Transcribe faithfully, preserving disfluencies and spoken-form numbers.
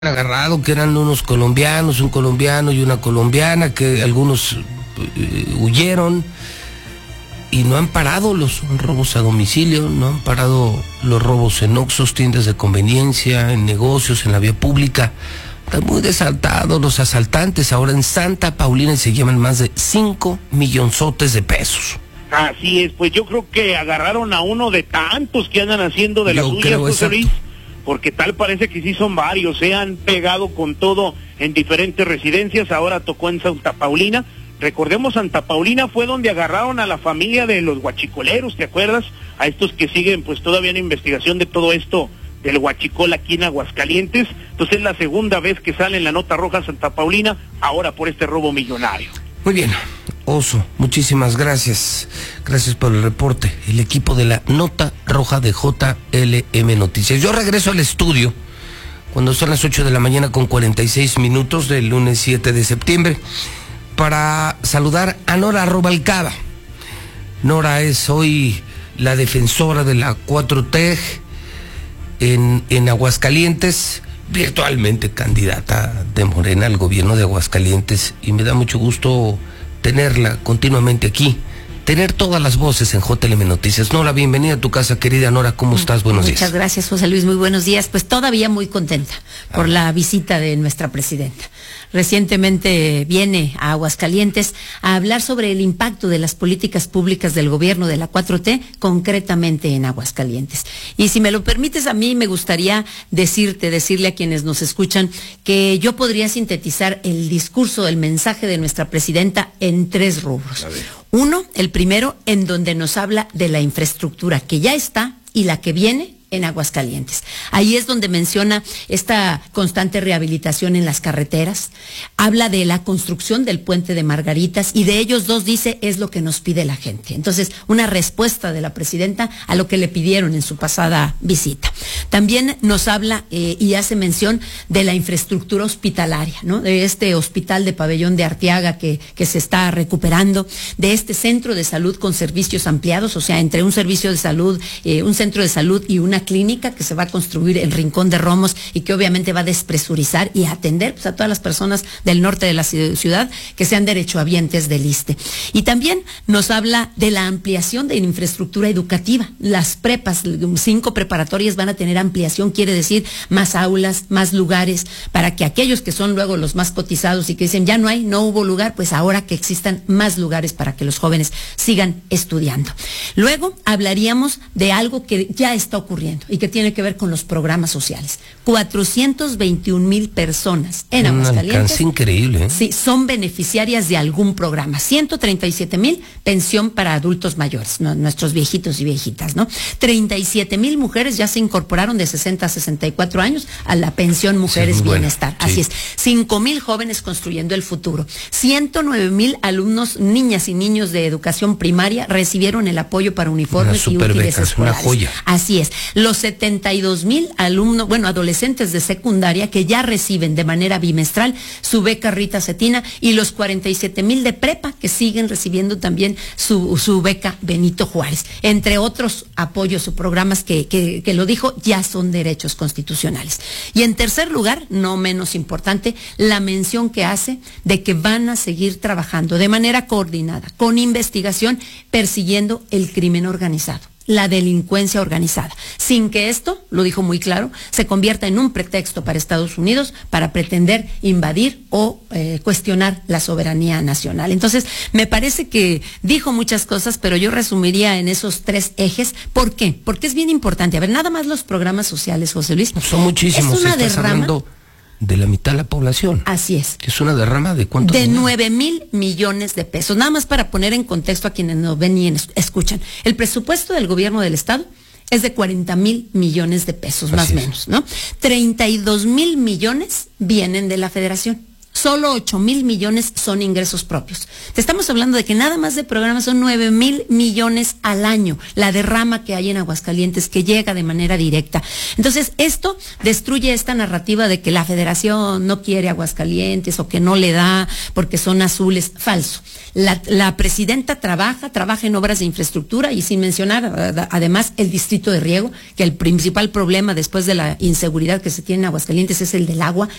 agarrado que eran unos colombianos, un colombiano y una colombiana, que algunos eh, huyeron y no han parado los robos a domicilio, no han parado los robos en oxxos, tiendas de conveniencia, en negocios, en la vía pública. Están muy desaltados los asaltantes. Ahora en Santa Paulina se llevan más de cinco millonzotes de pesos. Así es, pues yo creo que agarraron a uno de tantos que andan haciendo de las suyas, José Luis, porque tal parece que sí son varios, se han pegado con todo en diferentes residencias. Ahora tocó en Santa Paulina. Recordemos, Santa Paulina fue donde agarraron a la familia de los huachicoleros, ¿te acuerdas? A estos que siguen pues todavía en investigación de todo esto del huachicol aquí en Aguascalientes. Entonces es la segunda vez que sale en la nota roja Santa Paulina, ahora por este robo millonario. Muy bien, Oso, muchísimas gracias. Gracias por el reporte. El equipo de la nota roja de J L M Noticias. Yo regreso al estudio cuando son las ocho de la mañana con cuarenta y seis minutos del lunes siete de septiembre para saludar a Nora Rubalcaba. Nora es hoy la defensora de la cuatro T en, en Aguascalientes, virtualmente candidata de Morena al gobierno de Aguascalientes, y me da mucho gusto tenerla continuamente aquí, tener todas las voces en J L M Noticias. Nora, bienvenida a tu casa, querida Nora, ¿cómo estás? Buenos días. Muchas gracias, José Luis, muy buenos días. Pues todavía muy contenta por ah. la visita de nuestra presidenta. Recientemente viene a Aguascalientes a hablar sobre el impacto de las políticas públicas del gobierno de la cuatro T, concretamente en Aguascalientes. Y si me lo permites, a mí me gustaría decirte, decirle a quienes nos escuchan, que yo podría sintetizar el discurso, el mensaje de nuestra presidenta en tres rubros. Uno, el primero, en donde nos habla de la infraestructura que ya está y la que viene en Aguascalientes. Ahí es donde menciona esta constante rehabilitación en las carreteras, habla de la construcción del puente de Margaritas, y de ellos dos dice es lo que nos pide la gente. Entonces, una respuesta de la presidenta a lo que le pidieron en su pasada visita. También nos habla eh, y hace mención de la infraestructura hospitalaria, ¿no? De este hospital de Pabellón de Arteaga que, que se está recuperando, de este centro de salud con servicios ampliados, o sea, entre un servicio de salud, eh, un centro de salud y una clínica que se va a construir en Rincón de Romos y que obviamente va a despresurizar y atender pues, a todas las personas del norte de la ciudad que sean derechohabientes del ISSSTE. Y también nos habla de la ampliación de la infraestructura educativa. Las prepas, cinco preparatorias van a tener ampliación, quiere decir más aulas, más lugares, para que aquellos que son luego los más cotizados y que dicen ya no hay, no hubo lugar, pues ahora que existan más lugares para que los jóvenes sigan estudiando. Luego hablaríamos de algo que ya está ocurriendo y que tiene que ver con los programas sociales. cuatrocientos veintiún mil personas en Aguascalientes. Un alcance increíble, ¿eh? Sí, son beneficiarias de algún programa. ciento treinta y siete mil pensión para adultos mayores, ¿no? Nuestros viejitos y viejitas, ¿no? treinta y siete mil mujeres ya se incorporaron de sesenta a sesenta y cuatro años a la pensión Mujeres sí, Bienestar. Bueno, sí. Así es. cinco mil jóvenes construyendo el futuro. ciento nueve mil alumnos, niñas y niños de educación primaria recibieron el apoyo para uniformes y útiles becas, escolares. Una joya. Así es. Los setenta y dos mil alumnos, bueno, adolescentes de secundaria que ya reciben de manera bimestral su beca Rita Cetina, y los cuarenta y siete mil de prepa que siguen recibiendo también su, su beca Benito Juárez, entre otros apoyos o programas que, que, que lo dijo, ya son derechos constitucionales. Y en tercer lugar, no menos importante, la mención que hace de que van a seguir trabajando de manera coordinada, con investigación, persiguiendo el crimen organizado, la delincuencia organizada, sin que esto, lo dijo muy claro, se convierta en un pretexto para Estados Unidos para pretender invadir o eh, cuestionar la soberanía nacional. Entonces, me parece que dijo muchas cosas, pero yo resumiría en esos tres ejes. ¿Por qué? Porque es bien importante. A ver, nada más los programas sociales, José Luis. Son muchísimos. Es una Estás derrama hablando de la mitad de la población. Así es. Es una derrama de cuánto. De nueve mil millones de pesos. Nada más para poner en contexto a quienes nos ven y escuchan. El presupuesto del gobierno del estado es de cuarenta mil millones de pesos, más o menos, ¿no? treinta y dos mil millones vienen de la federación. solo ocho mil millones son ingresos propios. Te estamos hablando de que nada más de programas son nueve mil millones al año, la derrama que hay en Aguascalientes, que llega de manera directa. Entonces, esto destruye esta narrativa de que la federación no quiere Aguascalientes o que no le da porque son azules. Falso. La, la presidenta trabaja, trabaja en obras de infraestructura y sin mencionar, además, el distrito de riego, que el principal problema después de la inseguridad que se tiene en Aguascalientes es el del agua.